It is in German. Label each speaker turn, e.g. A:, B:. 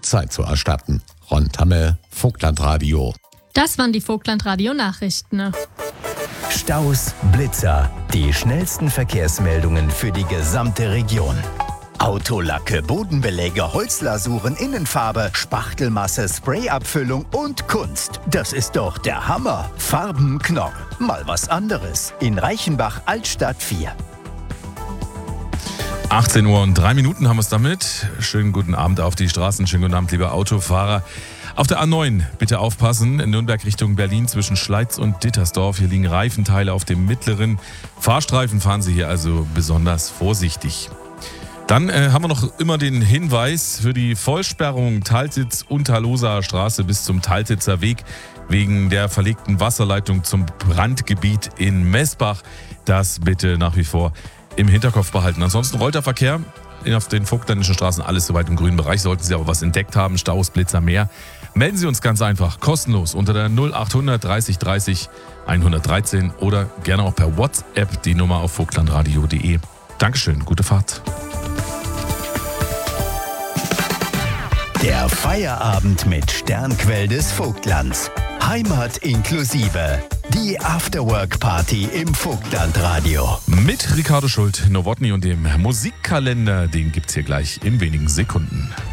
A: die Zeit zu erstatten. Ron Tamme, Vogtlandradio.
B: Das waren die Vogtlandradio-Nachrichten.
C: Staus, Blitzer, die schnellsten Verkehrsmeldungen für die gesamte Region. Autolacke, Bodenbeläge, Holzlasuren, Innenfarbe, Spachtelmasse, Sprayabfüllung und Kunst. Das ist doch der Hammer. Farben Knorr. Mal was anderes. In Reichenbach, Altstadt 4.
D: 18 Uhr und 3 Minuten haben wir es damit. Schönen guten Abend auf die Straßen. Schönen guten Abend, liebe Autofahrer. Auf der A9 bitte aufpassen. In Nürnberg Richtung Berlin zwischen Schleiz und Dittersdorf. Hier liegen Reifenteile auf dem mittleren Fahrstreifen. Fahren Sie hier also besonders vorsichtig. Dann haben wir noch immer den Hinweis für die Vollsperrung Taltitz-Unterloser Straße bis zum Taltitzer Weg wegen der verlegten Wasserleitung zum Brandgebiet in Messbach. Das bitte nach wie vor im Hinterkopf behalten. Ansonsten rollt der Verkehr auf den vogtländischen Straßen alles soweit im grünen Bereich. Sollten Sie aber was entdeckt haben, Staus, Blitzer, mehr, melden Sie uns ganz einfach kostenlos unter der 0800 30 30 113 oder gerne auch per WhatsApp die Nummer auf vogtlandradio.de. Dankeschön, gute Fahrt.
C: Der Feierabend mit Sternquell des Vogtlands. Heimat inklusive. Die Afterwork-Party im Vogtlandradio.
D: Mit Ricardo Schult, Nowotny und dem Musikkalender. Den gibt's hier gleich in wenigen Sekunden.